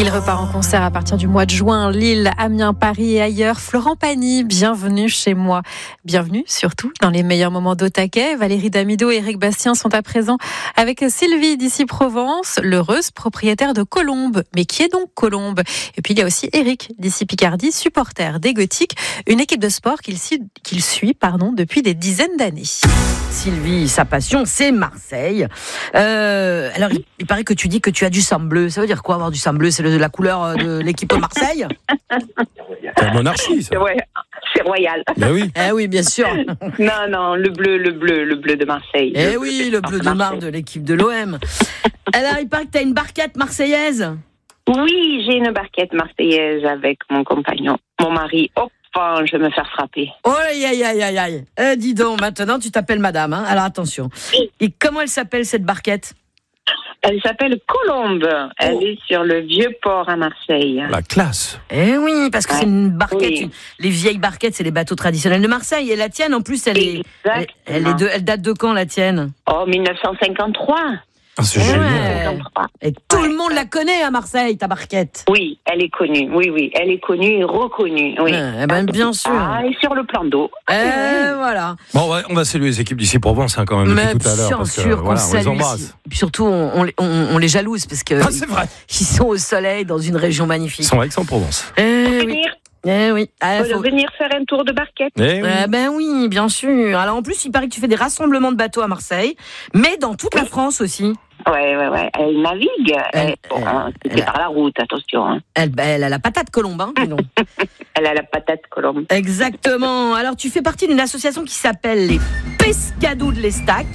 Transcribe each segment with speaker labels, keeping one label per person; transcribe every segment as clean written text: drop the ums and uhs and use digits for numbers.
Speaker 1: Il repart en concert à partir du mois de juin. Lille, Amiens, Paris et ailleurs. Florent Pagny, bienvenue chez moi. Bienvenue surtout dans les meilleurs moments d'Au-Taquet. Valérie Damido et Éric Bastien sont à présent avec Sylvie d'ici Provence, l'heureuse propriétaire de Colombe. Mais qui est donc Colombe ? Et puis il y a aussi Éric d'ici Picardie, supporter des Gothiques, une équipe de sport qu'il suit depuis des dizaines d'années.
Speaker 2: Sylvie, sa passion, c'est Marseille. Alors, il paraît que tu dis que tu as du sang bleu. Ça veut dire quoi, avoir du sang bleu ? C'est la couleur de l'équipe de Marseille ?
Speaker 3: C'est la monarchie, ça.
Speaker 4: Ouais, c'est royal.
Speaker 3: Ben oui.
Speaker 2: Eh oui, bien sûr.
Speaker 4: Non, le bleu de Marseille.
Speaker 2: Eh oui, le bleu de Marseille de l'équipe de l'OM. Alors, il paraît que tu as une barquette marseillaise ?
Speaker 4: Oui, j'ai une barquette marseillaise avec mon compagnon, mon mari. Enfin, je vais me faire frapper.
Speaker 2: Oh, aïe. Dis donc, maintenant, tu t'appelles madame. Hein ? Alors, attention. Et comment elle s'appelle, cette barquette ?
Speaker 4: Elle s'appelle Colombe. Elle est sur le Vieux-Port à Marseille.
Speaker 3: La classe.
Speaker 2: Eh oui, parce que c'est une barquette.
Speaker 4: Oui.
Speaker 2: Les vieilles barquettes, c'est les bateaux traditionnels de Marseille. Et la tienne, en plus, elle date de quand, la tienne ?
Speaker 4: Oh, 1953.
Speaker 3: Ah, c'est
Speaker 2: Ouais.
Speaker 3: génial.
Speaker 4: 53.
Speaker 2: Et tout le monde la connaît à Marseille, ta barquette.
Speaker 4: Oui, elle est connue. Oui, elle est connue et reconnue. Oui.
Speaker 2: Eh ben, bien sûr.
Speaker 4: Et sur le plan d'eau.
Speaker 2: Voilà.
Speaker 3: Bon, on va saluer les équipes d'ici Provence quand même
Speaker 2: Mais
Speaker 3: depuis tout à l'heure.
Speaker 2: bien
Speaker 3: Parce que,
Speaker 2: sûr qu'on
Speaker 3: voilà, on les
Speaker 2: salue.
Speaker 3: embrasse.
Speaker 2: Et puis surtout, on les jalouse parce que
Speaker 3: C'est vrai.
Speaker 2: ils sont au soleil dans une région magnifique.
Speaker 3: Ils sont à Aix-en-Provence.
Speaker 4: Venir
Speaker 2: Faut...
Speaker 4: venir faire un tour de barquette.
Speaker 2: Ben oui, bien sûr. Alors en plus, il paraît que tu fais des rassemblements de bateaux à Marseille, mais dans toute la France aussi.
Speaker 4: Ouais. Elle navigue. C'est par la route, attention. Hein.
Speaker 2: Elle a la patate Colombe, hein, dis donc.
Speaker 4: Elle a la patate Colombe.
Speaker 2: Exactement. Alors tu fais partie d'une association qui s'appelle les Pescadous de l'Estac.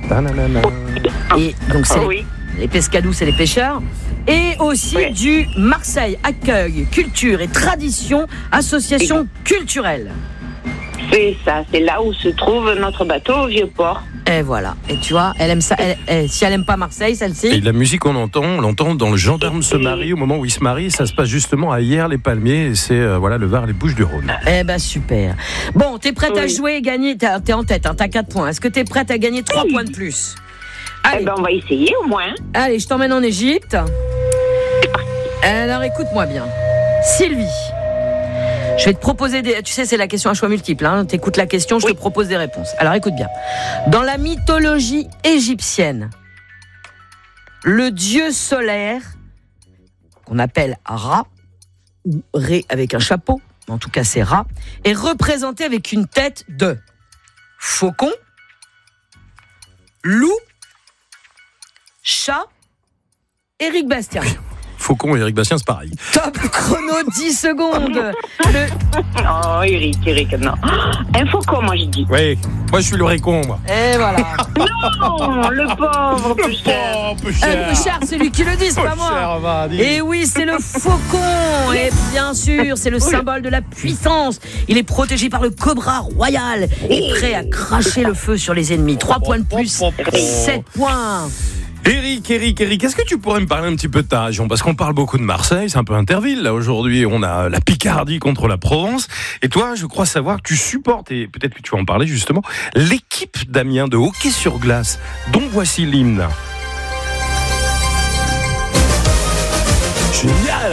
Speaker 2: Et donc c'est les Pescadous, c'est les pêcheurs. Et aussi du Marseille Accueil, Culture et Tradition, association culturelle.
Speaker 4: C'est ça, c'est là où se trouve notre bateau au Vieux-Port.
Speaker 2: Et voilà. Et tu vois, elle aime ça. Si elle aime pas Marseille, celle-ci.
Speaker 3: Et la musique on l'entend dans Le Gendarme se marie, au moment où il se marie, ça se passe justement à Hyères-les-Palmiers, et c'est le Var, les Bouches-du-Rhône.
Speaker 2: Eh ben super. Bon, t'es prête à jouer et gagner, t'es en tête, hein, t'as 4 points. Est-ce que t'es prête à gagner 3 points de plus ? Allez.
Speaker 4: On va essayer au moins.
Speaker 2: Allez, je t'emmène en Égypte. Alors écoute-moi bien. Sylvie, je vais te proposer tu sais, c'est la question à choix multiple, hein. T'écoutes la question, je te propose des réponses. Alors écoute bien. Dans la mythologie égyptienne, le dieu solaire, qu'on appelle Ra, ou Ré avec un chapeau, en tout cas c'est Ra, est représenté avec une tête de faucon, loup, chat, Éric Bastien.
Speaker 3: Faucon et Éric Bastien, c'est pareil.
Speaker 2: Top chrono, 10 secondes.
Speaker 4: Oh, Eric, non. Un faucon, moi, je dis.
Speaker 3: Oui, moi je suis le récon, moi.
Speaker 2: Et voilà.
Speaker 4: Non, le pauvre, peu cher.
Speaker 3: Oh, peu
Speaker 2: Un peu cher, c'est lui qui le dit, c'est pas moi. Et oui, c'est le faucon. Et bien sûr, c'est le symbole de la puissance. Il est protégé par le cobra royal et prêt à cracher le feu sur les ennemis. 3 points de plus, 7 points.
Speaker 3: Eric, est-ce que tu pourrais me parler un petit peu de ta région ? Parce qu'on parle beaucoup de Marseille, c'est un peu Interville. Là, aujourd'hui, on a la Picardie contre la Provence. Et toi, je crois savoir que tu supportes, et peut-être que tu vas en parler justement, l'équipe d'Amiens de hockey sur glace, dont voici l'hymne. Génial !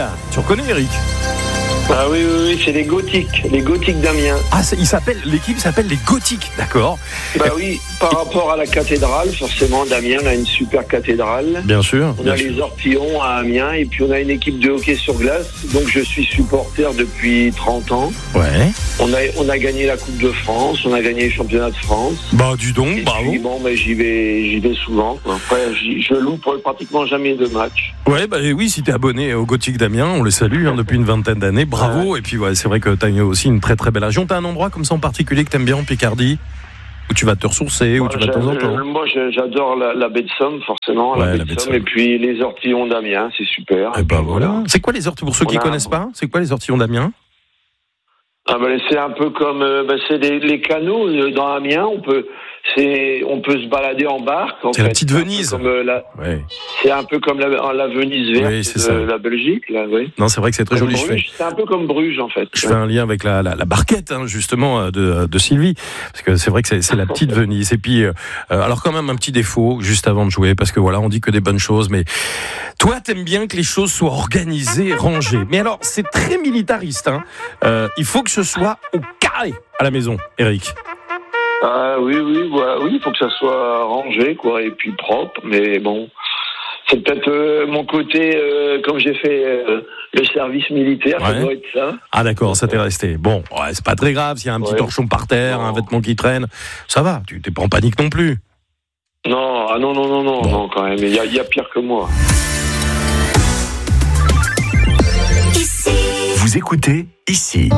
Speaker 3: Tu reconnais, Eric ?
Speaker 5: Ah oui, c'est les Gothiques d'Amiens.
Speaker 3: Ah, l'équipe s'appelle les Gothiques, d'accord.
Speaker 5: Bah oui, par rapport à la cathédrale, forcément, d'Amiens, on a une super cathédrale.
Speaker 3: Bien sûr.
Speaker 5: On a les Ortillons à Amiens, et puis on a une équipe de hockey sur glace, donc je suis supporter depuis 30 ans.
Speaker 3: Ouais.
Speaker 5: On a gagné la Coupe de France, on a gagné les championnats de France.
Speaker 3: Bah, dis donc,
Speaker 5: et
Speaker 3: bravo.
Speaker 5: puis, j'y vais souvent. Après, je loupe pratiquement jamais de match.
Speaker 3: Ouais, bah oui, si t'es abonné aux Gothiques d'Amiens, on les salue depuis une vingtaine d'années. Bravo. Ouais. Et puis, c'est vrai que t'as aussi une très très belle région. T'as un endroit comme ça en particulier que t'aimes bien en Picardie ? Où tu vas te ressourcer, où tu vas de temps en temps ?
Speaker 5: Moi, j'adore la baie de Somme, forcément.
Speaker 3: Ouais,
Speaker 5: la baie de Somme. Et puis les Ortillons d'Amiens, c'est super.
Speaker 3: Et bah voilà. C'est quoi les Ortillons ? Pour ceux qui connaissent pas, c'est quoi les Ortillons d'Amiens ?
Speaker 5: C'est un peu comme c'est les canaux dans Amiens. on peut se balader en barque.
Speaker 3: C'est la petite Venise.
Speaker 5: C'est un peu comme la Venise verte de la Belgique, là, oui.
Speaker 3: Non, c'est vrai que c'est très joli.
Speaker 5: C'est un peu comme Bruges, en fait.
Speaker 3: Je fais un lien avec la barquette, hein, justement, de Sylvie, parce que c'est vrai que c'est la petite Venise. Et puis, alors quand même un petit défaut juste avant de jouer, parce que voilà, on dit que des bonnes choses, mais toi, t'aimes bien que les choses soient organisées, rangées. Mais alors, c'est très militariste. Hein. Il faut que ce soit au carré à la maison, Eric.
Speaker 5: Ah oui, il faut que ça soit rangé, quoi, et puis propre, mais bon, c'est peut-être mon côté, comme j'ai fait le service militaire, ça doit être ça.
Speaker 3: Ah d'accord, ça t'est resté. Bon, c'est pas très grave, s'il y a un petit torchon par terre, un vêtement qui traîne, ça va, tu t'es pas en panique non plus.
Speaker 5: Non, non, quand même, il y a pire que moi.
Speaker 6: Vous écoutez Ici.